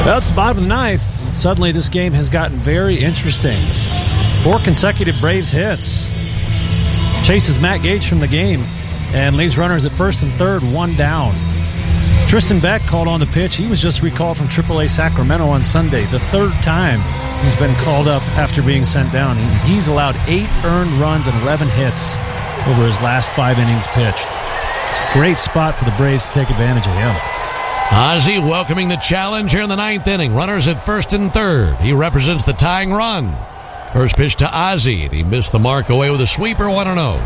Well, it's the bottom of the ninth. Suddenly this game has gotten very interesting. 4 consecutive Braves hits. Chases Matt Gage from the game and leaves runners at first and third, 1 down. Tristan Beck called on the pitch. He was just recalled from AAA Sacramento on Sunday, the 3rd time he's been called up after being sent down. He's allowed 8 earned runs and 11 hits over his last 5 innings pitched. Great spot for the Braves to take advantage of him. Ozzie welcoming the challenge here in the 9th inning. Runners at first and third. He represents the tying run. First pitch to Ozzie. He missed the mark away with a sweeper, 1-0.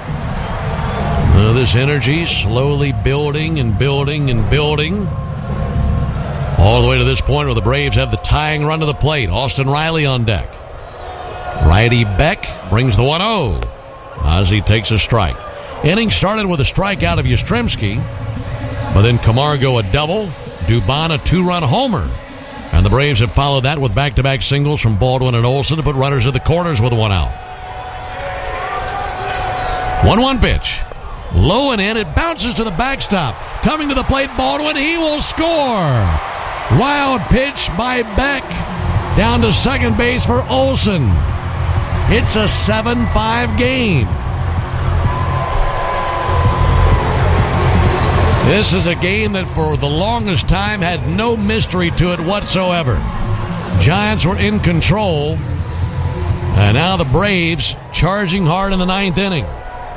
This energy slowly building and building and building. All the way to this point where the Braves have the tying run to the plate. Austin Riley on deck. Righty Beck brings the 1-0. Ozzie takes a strike. Inning started with a strikeout of Yastrzemski, but then Camargo a double, Dubon a 2-run homer. And the Braves have followed that with back-to-back singles from Baldwin and Olson to put runners at the corners with 1 out. 1-1 pitch. Low and in, it bounces to the backstop. Coming to the plate, Baldwin, he will score. Wild pitch by Beck. Down to second base for Olson. It's a 7-5 game. This is a game that for the longest time had no mystery to it whatsoever. Giants were in control, and now the Braves charging hard in the 9th inning.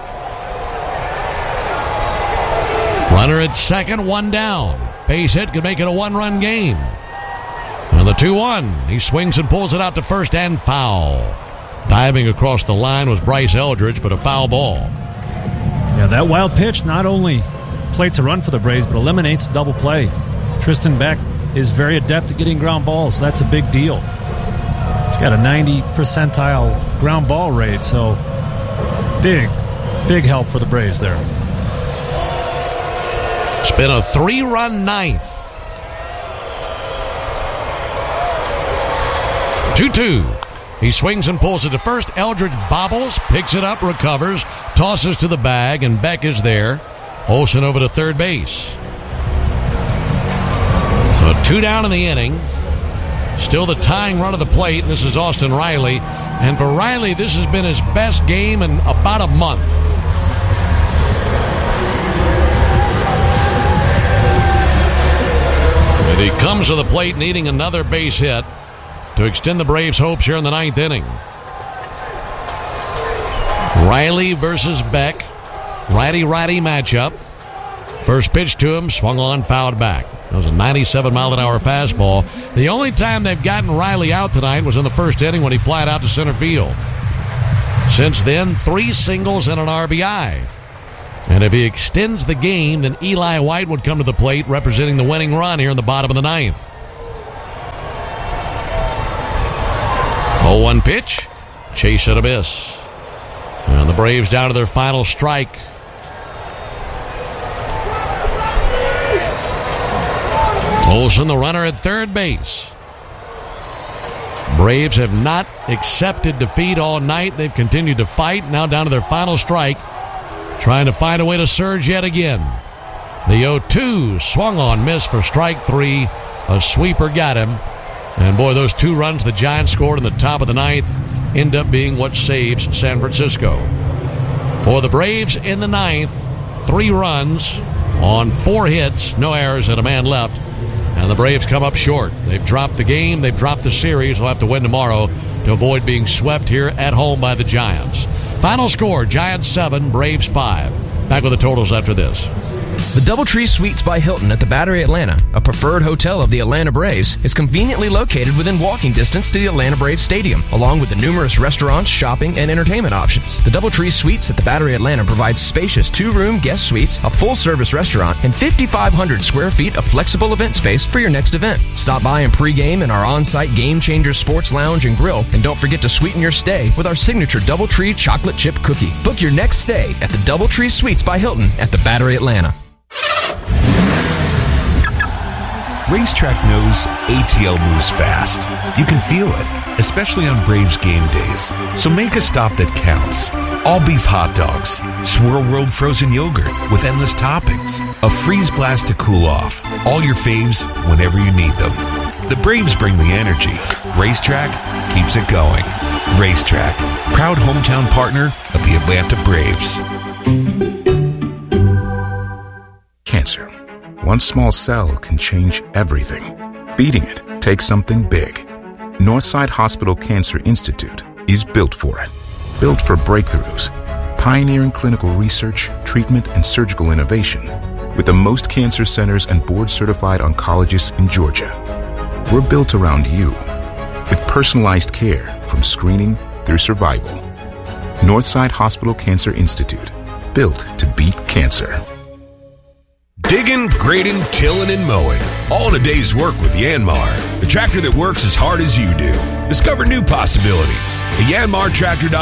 Runner at second, 1 down. Base hit could make it a 1-run game. And the 2-1. He swings and pulls it out to first and foul. Diving across the line was Bryce Eldridge, but a foul ball. Yeah, that wild pitch not only plates a run for the Braves, but eliminates double play. Tristan Beck is very adept at getting ground balls. That's a big deal. He's got a 90 percentile ground ball rate, so big help for the Braves there. It's been a 3-run 9th. 2-2. He swings and pulls it to first. Eldridge bobbles, picks it up, recovers, tosses to the bag, and Beck is there. Olson over to third base. So 2 down in the inning. Still the tying run of the plate. This is Austin Riley. And for Riley, this has been his best game in about a month. And he comes to the plate needing another base hit to extend the Braves' hopes here in the 9th inning. Riley versus Beck. Righty-righty matchup. First pitch to him, swung on, fouled back. That was a 97-mile-an-hour fastball. The only time they've gotten Riley out tonight was in the first inning when he flied out to center field. Since then, 3 singles and an RBI. And if he extends the game, then Eli White would come to the plate representing the winning run here in the bottom of the 9th. 0-1 pitch. Chase at a miss. And the Braves down to their final strike. Olson, the runner at third base. Braves have not accepted defeat all night. They've continued to fight. Now down to their final strike. Trying to find a way to surge yet again. The 0-2 swung on, missed for strike 3. A sweeper got him. And boy, those 2 runs the Giants scored in the top of the 9th end up being what saves San Francisco. For the Braves in the 9th, 3 runs on 4 hits, no errors, and a man left. And the Braves come up short. They've dropped the game. They've dropped the series. They'll have to win tomorrow to avoid being swept here at home by the Giants. Final score, Giants 7, Braves 5. Back with the totals after this. The DoubleTree Suites by Hilton at the Battery Atlanta, a preferred hotel of the Atlanta Braves, is conveniently located within walking distance to the Atlanta Braves Stadium, along with the numerous restaurants, shopping, and entertainment options. The DoubleTree Suites at the Battery Atlanta provides spacious 2-room guest suites, a full-service restaurant, and 5,500 square feet of flexible event space for your next event. Stop by and pregame in our on-site Game Changer Sports Lounge and Grill, and don't forget to sweeten your stay with our signature DoubleTree chocolate chip cookie. Book your next stay at the DoubleTree Suites by Hilton at the Battery Atlanta. Racetrack knows ATL moves fast. You can feel it, especially on Braves game days. So make a stop that counts. All beef hot dogs, Swirl World frozen yogurt with endless toppings, a freeze blast to cool off. All your faves whenever you need them. The Braves bring the energy. Racetrack keeps it going. Racetrack, proud hometown partner of the Atlanta Braves. Cancer. One small cell can change everything. Beating it takes something big. Northside Hospital Cancer Institute is built for it. Built for breakthroughs, pioneering clinical research, treatment, and surgical innovation, with the most cancer centers and board-certified oncologists in Georgia. We're built around you, with personalized care from screening through survival. Northside Hospital Cancer Institute, built to beat cancer. Digging, grading, tilling, and mowing. All in a day's work with Yanmar, the tractor that works as hard as you do. Discover new possibilities. The Yanmar Tractor.